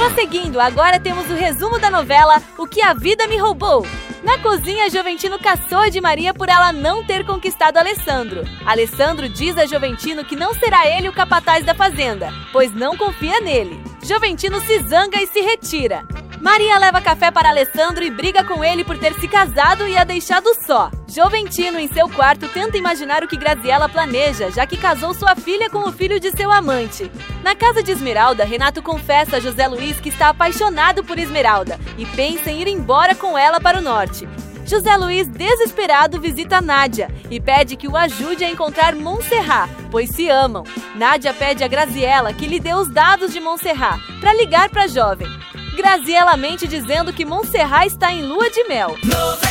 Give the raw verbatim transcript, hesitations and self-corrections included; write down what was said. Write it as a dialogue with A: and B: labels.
A: Prosseguindo, agora temos o resumo da novela O que a Vida Me Roubou. Na cozinha, Joventino caçoa de Maria por ela não ter conquistado Alessandro. Alessandro diz a Joventino que não será ele o capataz da fazenda, pois não confia nele. Joventino se zanga e se retira. Maria leva café para Alessandro e briga com ele por ter se casado e a deixado só. Joventino, em seu quarto, tenta imaginar o que Graziella planeja, já que casou sua filha com o filho de seu amante. Na casa de Esmeralda, Renato confessa a José Luiz que está apaixonado por Esmeralda e pensa em ir embora com ela para o norte. José Luiz, desesperado, visita Nádia e pede que o ajude a encontrar Montserrat, pois se amam. Nádia pede a Graziella que lhe dê os dados de Montserrat para ligar para a jovem. Graziella mente dizendo que Montserrat está em lua de mel.